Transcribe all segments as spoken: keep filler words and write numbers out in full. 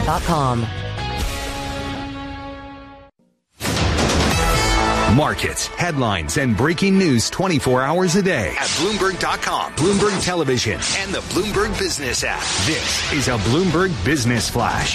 dot com. Markets, headlines, and breaking news twenty-four hours a day at Bloomberg dot com, Bloomberg Television, and the Bloomberg Business app. This is a Bloomberg Business Flash.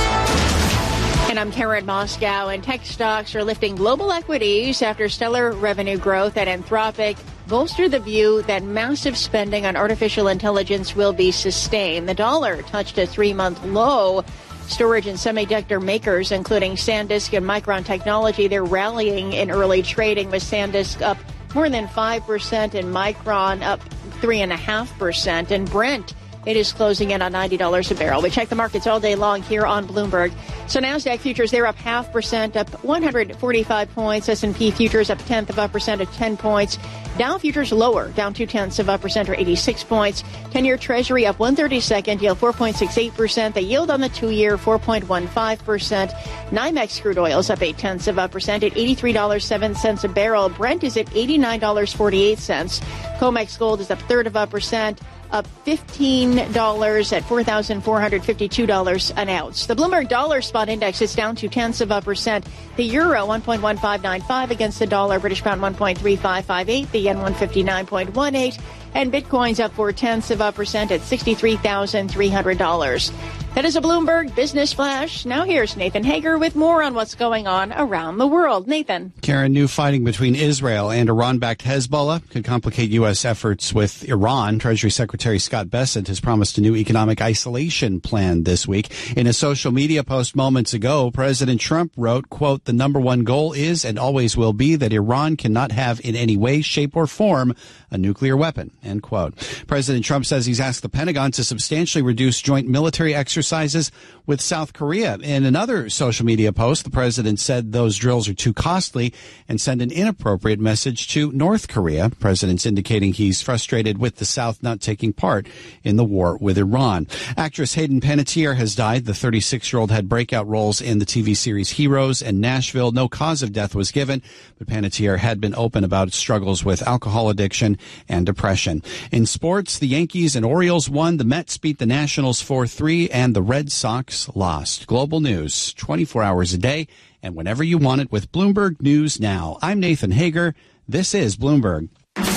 And I'm Karen Moscow, and tech stocks are lifting global equities after stellar revenue growth at Anthropic bolstered the view that massive spending on artificial intelligence will be sustained. The dollar touched a three-month low. Storage and semiconductor makers, including SanDisk and Micron Technology, they're rallying in early trading, with SanDisk up more than five percent and Micron up three point five percent. And Brent, it is closing in on ninety dollars a barrel. We check the markets all day long here on Bloomberg. So NASDAQ futures, they're up half percent, up one hundred forty-five points. S and P futures up tenth of a percent at ten points. Dow futures lower, down two tenths of a percent or eighty-six points. ten-year Treasury up one thirty-second, yield four point six eight percent. The yield on the two-year four point one five percent. NYMEX crude oil is up eight tenths of a percent at eighty-three dollars and seven cents a barrel. Brent is at eighty-nine dollars and forty-eight cents. COMEX gold is up third of a percent, up fifteen dollars at four thousand four hundred fifty-two dollars an ounce. The Bloomberg Dollar Spot Index is down two tenths of a percent. The euro one point one five nine five against the dollar. British pound one point three five five eight. The yen one fifty-nine point one eight. And Bitcoin's up four tenths of a percent at sixty-three thousand three hundred dollars. That is a Bloomberg Business Flash. Now here's Nathan Hager with more on what's going on around the world. Nathan. Karen, new fighting between Israel and Iran-backed Hezbollah could complicate U S efforts with Iran. Treasury Secretary Scott Bessent has promised a new economic isolation plan this week. In a social media post moments ago, President Trump wrote, quote, "The number one goal is and always will be that Iran cannot have in any way, shape, or form a nuclear weapon," end quote. President Trump says he's asked the Pentagon to substantially reduce joint military exercises with South Korea. In another social media post, the president said those drills are too costly and send an inappropriate message to North Korea. The president's indicating he's frustrated with the South not taking part in the war with Iran. Actress Hayden Panettiere has died. The thirty-six-year-old had breakout roles in the T V series Heroes and Nashville. No cause of death was given, but Panettiere had been open about struggles with alcohol addiction and depression. In sports, the Yankees and Orioles won. The Mets beat the Nationals four three, and the Red Sox lost. Global news, twenty-four hours a day, and whenever you want it with Bloomberg News Now. I'm Nathan Hager. This is Bloomberg.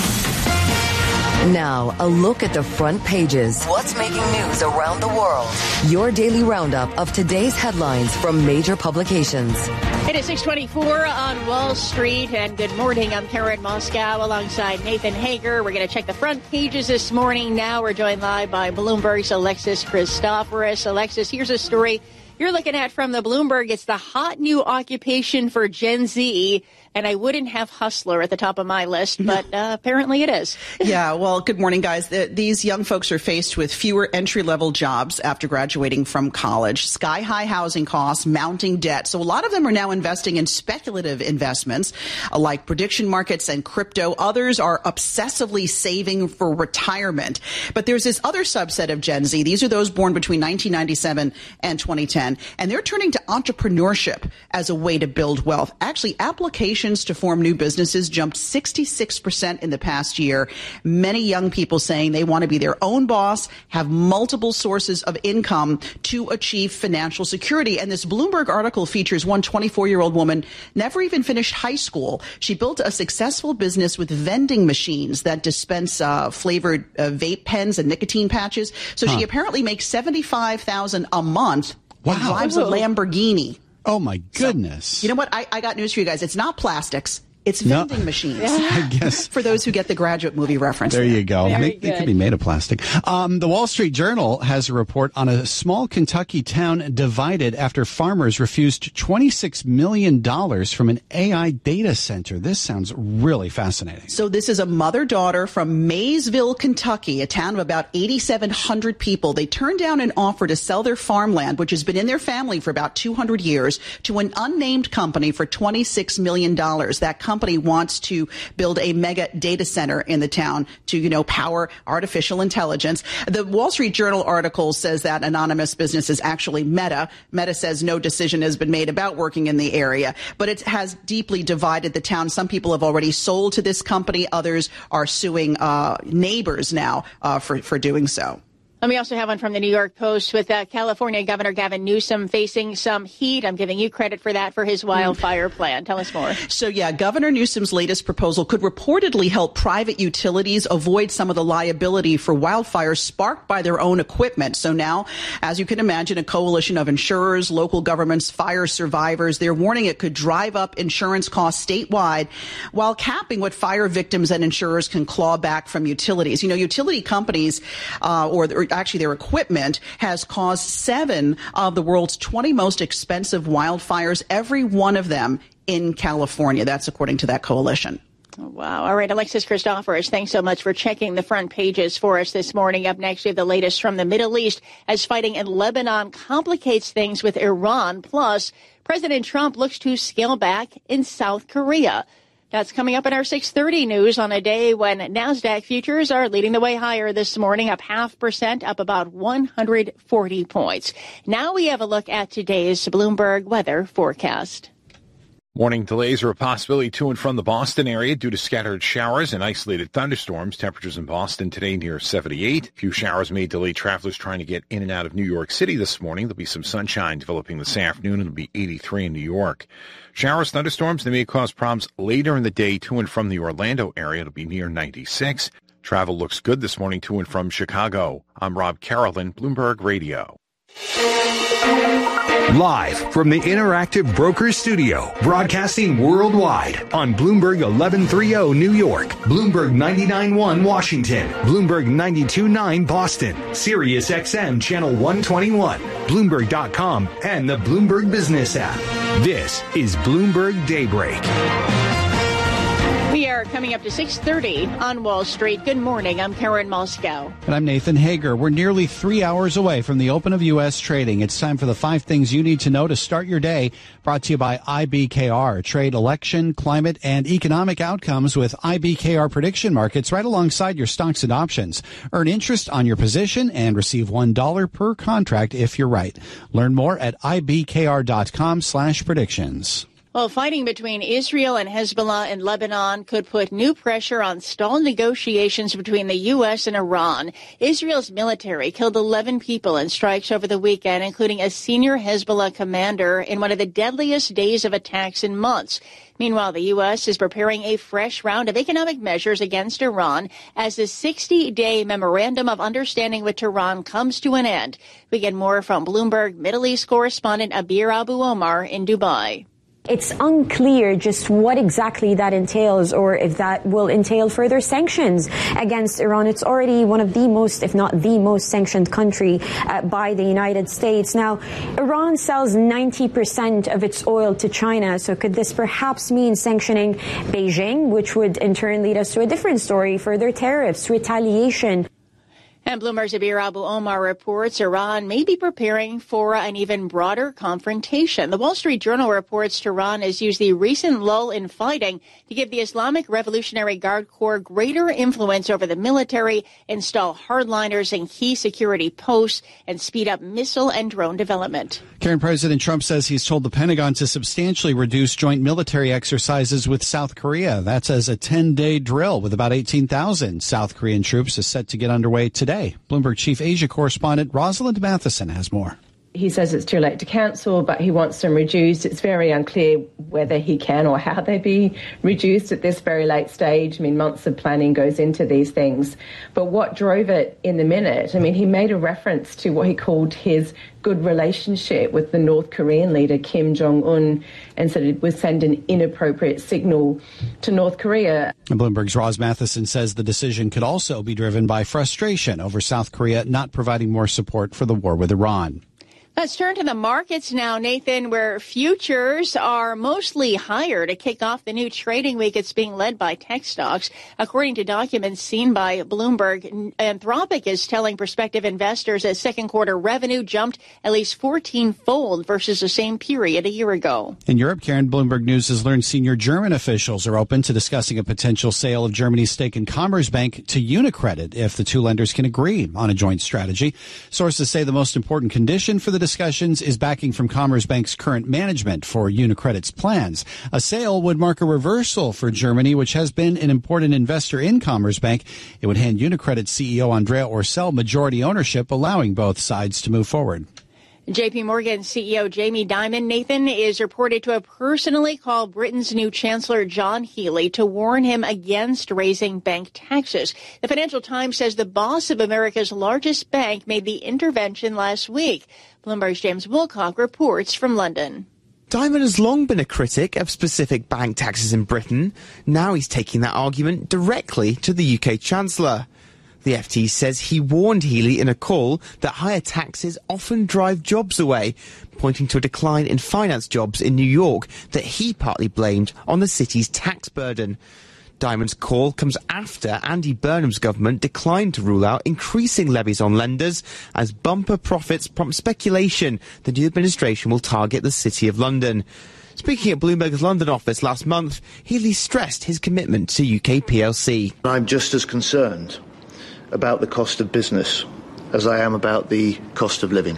Now, a look at the front pages. What's making news around the world? Your daily roundup of today's headlines from major publications. It is six twenty-four on Wall Street, and good morning. I'm Karen Moscow alongside Nathan Hager. We're going to check the front pages this morning. Now we're joined live by Bloomberg's Alexis Christoforous. Alexis, here's a story you're looking at from the Bloomberg. It's the hot new occupation for Gen Z. And I wouldn't have hustler at the top of my list, but uh, apparently it is. Yeah, well, good morning, guys. The, these young folks are faced with fewer entry-level jobs after graduating from college, sky-high housing costs, mounting debt. So a lot of them are now investing in speculative investments uh, like prediction markets and crypto. Others are obsessively saving for retirement. But there's this other subset of Gen Z. These are those born between nineteen ninety-seven and twenty ten. And they're turning to entrepreneurship as a way to build wealth. Actually, applications to form new businesses jumped sixty-six percent in the past year. Many young people saying they want to be their own boss, have multiple sources of income to achieve financial security. And this Bloomberg article features one twenty-four-year-old woman, never even finished high school. She built a successful business with vending machines that dispense uh, flavored uh, vape pens and nicotine patches. So huh. she apparently makes seventy-five thousand dollars a month wow. and drives a Lamborghini. Oh, my goodness. So, you know what? I, I got news for you guys. It's not plastics. It's vending no. machines. I guess. For those who get the Graduate movie reference. There you go. Very They, good. they could be made of plastic. Um, the Wall Street Journal has a report on a small Kentucky town divided after farmers refused twenty-six million dollars from an A I data center. This sounds really fascinating. So this is a mother-daughter from Maysville, Kentucky, a town of about eighty-seven hundred people. They turned down an offer to sell their farmland, which has been in their family for about two hundred years, to an unnamed company for twenty-six million dollars. That company company wants to build a mega data center in the town to, you know, power artificial intelligence. The Wall Street Journal article says that anonymous business is actually Meta. Meta says no decision has been made about working in the area, but it has deeply divided the town. Some people have already sold to this company. Others are suing uh, neighbors now uh, for, for doing so. And we also have one from the New York Post with uh, California Governor Gavin Newsom facing some heat. I'm giving you credit for that for his wildfire plan. Tell us more. So, yeah, Governor Newsom's latest proposal could reportedly help private utilities avoid some of the liability for wildfires sparked by their own equipment. So now, as you can imagine, a coalition of insurers, local governments, fire survivors, they're warning it could drive up insurance costs statewide while capping what fire victims and insurers can claw back from utilities. You know, utility companies uh, or, or actually their equipment has caused seven of the world's twenty most expensive wildfires, every one of them in California. That's according to that coalition. Oh, wow. All right. Alexis Christoforous, thanks so much for checking the front pages for us this morning. Up next, we have the latest from the Middle East as fighting in Lebanon complicates things with Iran. Plus, President Trump looks to scale back in South Korea. That's coming up in our six thirty news on a day when NASDAQ futures are leading the way higher this morning, up half percent, up about one hundred forty points. Now we have a look at today's Bloomberg weather forecast. Morning delays are a possibility to and from the Boston area due to scattered showers and isolated thunderstorms. Temperatures in Boston today near seventy-eight. A few showers may delay travelers trying to get in and out of New York City this morning. There'll be some sunshine developing this afternoon, and it'll be eighty-three in New York. Showers, thunderstorms, they may cause problems later in the day to and from the Orlando area. It'll be near ninety-six. Travel looks good this morning to and from Chicago. I'm Rob Carolyn, Bloomberg Radio. Live from the Interactive Brokers Studio, broadcasting worldwide on Bloomberg eleven thirty New York, Bloomberg ninety-nine point one Washington, Bloomberg ninety-two point nine Boston, Sirius X M Channel one twenty-one, Bloomberg dot com, and the Bloomberg Business app. This is Bloomberg Daybreak. We are coming up to six thirty on Wall Street. Good morning. I'm Karen Moscow. And I'm Nathan Hager. We're nearly three hours away from the open of U S trading. It's time for the five things you need to know to start your day. Brought to you by I B K R. Trade election, climate, and economic outcomes with I B K R prediction markets right alongside your stocks and options. Earn interest on your position and receive one dollar per contract if you're right. Learn more at I B K R dot com slash predictions. Well, fighting between Israel and Hezbollah in Lebanon could put new pressure on stalled negotiations between the U S and Iran. Israel's military killed eleven people in strikes over the weekend, including a senior Hezbollah commander in one of the deadliest days of attacks in months. Meanwhile, the U S is preparing a fresh round of economic measures against Iran as the sixty-day Memorandum of Understanding with Tehran comes to an end. We get more from Bloomberg Middle East correspondent Abir Abu Omar in Dubai. It's unclear just what exactly that entails or if that will entail further sanctions against Iran. It's already one of the most, if not the most sanctioned country uh, by the United States. Now, Iran sells ninety percent of its oil to China. So could this perhaps mean sanctioning Beijing, which would in turn lead us to a different story, further tariffs, retaliation? And Bloomberg's Abir Abu Omar reports Iran may be preparing for an even broader confrontation. The Wall Street Journal reports Tehran has used the recent lull in fighting to give the Islamic Revolutionary Guard Corps greater influence over the military, install hardliners in key security posts, and speed up missile and drone development. Karen, President Trump says he's told the Pentagon to substantially reduce joint military exercises with South Korea. That's as a ten-day drill with about eighteen thousand South Korean troops is set to get underway today. Bloomberg Chief Asia Correspondent Rosalind Matheson has more. He says it's too late to cancel, but he wants them reduced. It's very unclear whether he can or how they be reduced at this very late stage. I mean, months of planning goes into these things. But what drove it in the minute? I mean, he made a reference to what he called his good relationship with the North Korean leader, Kim Jong-un, and said it would send an inappropriate signal to North Korea. And Bloomberg's Roz Matheson says the decision could also be driven by frustration over South Korea not providing more support for the war with Iran. Let's turn to the markets now, Nathan, where futures are mostly higher to kick off the new trading week. It's being led by tech stocks. According to documents seen by Bloomberg, Anthropic is telling prospective investors that second quarter revenue jumped at least fourteen-fold versus the same period a year ago. In Europe, Karen, Bloomberg News has learned senior German officials are open to discussing a potential sale of Germany's stake in Commerzbank to Unicredit if the two lenders can agree on a joint strategy. Sources say the most important condition for the discussions is backing from Commerzbank's current management for UniCredit's plans. A sale would mark a reversal for Germany, which has been an important investor in Commerzbank. It would hand UniCredit C E O Andrea Orcel majority ownership, allowing both sides to move forward. J P Morgan C E O Jamie Dimon, Nathan, is reported to have personally called Britain's new Chancellor John Healey to warn him against raising bank taxes. The Financial Times says the boss of America's largest bank made the intervention last week. Bloomberg's James Wilcock reports from London. Dimon has long been a critic of specific bank taxes in Britain. Now he's taking that argument directly to the U K Chancellor. The F T says he warned Healey in a call that higher taxes often drive jobs away, pointing to a decline in finance jobs in New York that he partly blamed on the city's tax burden. Dimon's call comes after Andy Burnham's government declined to rule out increasing levies on lenders as bumper profits prompt speculation the new administration will target the City of London. Speaking at Bloomberg's London office last month, Healey stressed his commitment to U K P L C. I'm just as concerned about the cost of business as I am about the cost of living.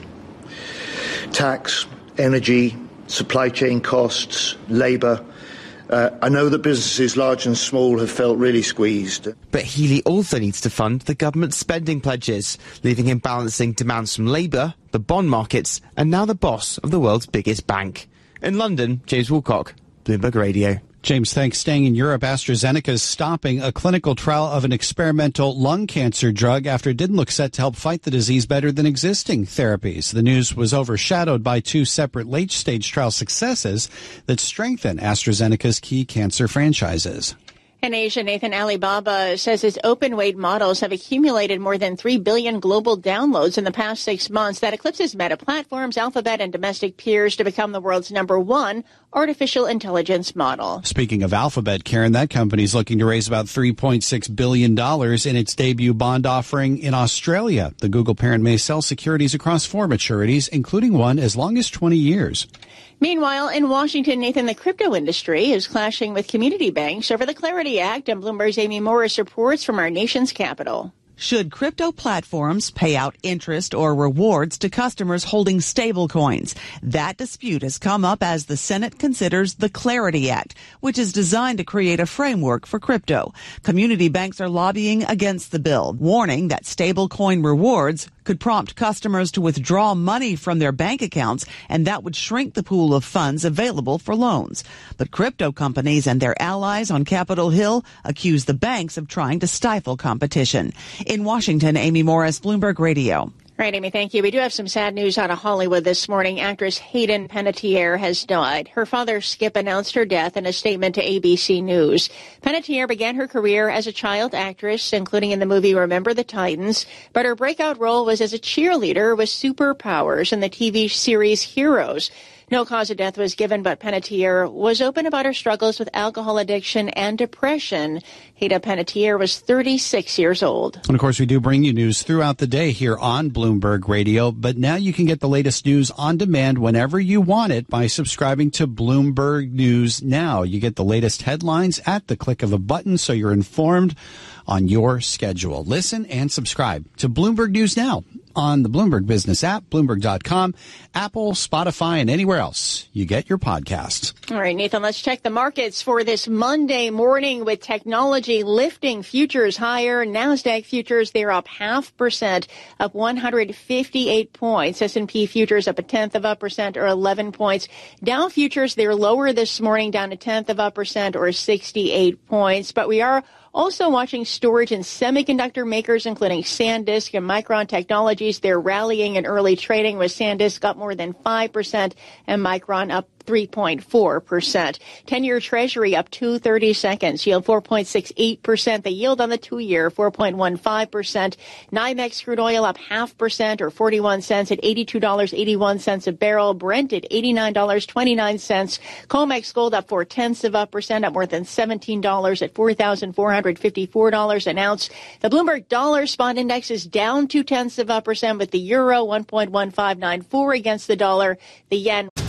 Tax, energy, supply chain costs, labour. Uh, I know that businesses large and small have felt really squeezed. But Healey also needs to fund the government's spending pledges, leaving him balancing demands from Labour, the bond markets, and now the boss of the world's biggest bank. In London, James Woolcock, Bloomberg Radio. James, thanks. Staying in Europe, AstraZeneca is stopping a clinical trial of an experimental lung cancer drug after it didn't look set to help fight the disease better than existing therapies. The news was overshadowed by two separate late-stage trial successes that strengthen AstraZeneca's key cancer franchises. In Asia, Nathan, Alibaba says its open weight models have accumulated more than three billion global downloads in the past six months. That eclipses Meta Platforms, Alphabet, and domestic peers to become the world's number one artificial intelligence model. Speaking of Alphabet, Karen, that company is looking to raise about three point six billion dollars in its debut bond offering in Australia. The Google parent may sell securities across four maturities, including one as long as twenty years. Meanwhile, in Washington, Nathan, the crypto industry is clashing with community banks over the Clarity Act, and Bloomberg's Amy Morris reports from our nation's capital. Should crypto platforms pay out interest or rewards to customers holding stablecoins? That dispute has come up as the Senate considers the Clarity Act, which is designed to create a framework for crypto. Community banks are lobbying against the bill, warning that stablecoin rewards could prompt customers to withdraw money from their bank accounts, and that would shrink the pool of funds available for loans. But crypto companies and their allies on Capitol Hill accuse the banks of trying to stifle competition. In Washington, Amy Morris, Bloomberg Radio. Right, Amy, thank you. We do have some sad news out of Hollywood this morning. Actress Hayden Panettiere has died. Her father, Skip, announced her death in a statement to A B C News. Panettiere began her career as a child actress, including in the movie Remember the Titans, but her breakout role was as a cheerleader with superpowers in the T V series Heroes. No cause of death was given, but Panettiere was open about her struggles with alcohol addiction and depression. Hayden Panettiere was thirty-six years old. And, of course, we do bring you news throughout the day here on Bloomberg Radio, but now you can get the latest news on demand whenever you want it by subscribing to Bloomberg News Now. You get the latest headlines at the click of a button, so you're informed on your schedule. Listen and subscribe to Bloomberg News Now on the Bloomberg Business app, Bloomberg dot com, Apple, Spotify, and anywhere else you get your podcasts. All right, Nathan, let's check the markets for this Monday morning with technology lifting futures higher. NASDAQ futures, they're up half percent, up one hundred fifty-eight points. S and P futures up a tenth of a percent or eleven points. Dow futures, they're lower this morning, down a tenth of a percent or sixty-eight points. But we are also watching storage and semiconductor makers, including SanDisk and Micron Technologies. They're rallying in early trading, with SanDisk up more than five percent and Micron up three point four percent. ten-year Treasury up two thirty-seconds, yield four point six eight percent. The yield on the two-year, four point one five percent. NYMEX crude oil up half percent or forty-one cents at eighty-two dollars and eighty-one cents a barrel. Brent at eighty-nine dollars and twenty-nine cents. COMEX gold up four-tenths of a percent, up more than seventeen dollars at four thousand four hundred fifty-four dollars an ounce. The Bloomberg Dollar Spot Index is down two-tenths of a percent, with the euro one point one five nine four against the dollar. The yen